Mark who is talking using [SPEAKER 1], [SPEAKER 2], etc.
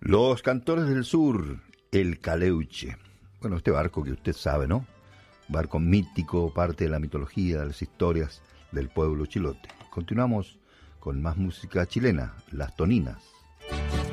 [SPEAKER 1] Los Cantores del Sur, el Caleuche. Bueno, este barco que usted sabe, ¿no? Barco mítico, parte de la mitología, de las historias del pueblo chilote. Continuamos con más música chilena, Las Toninas.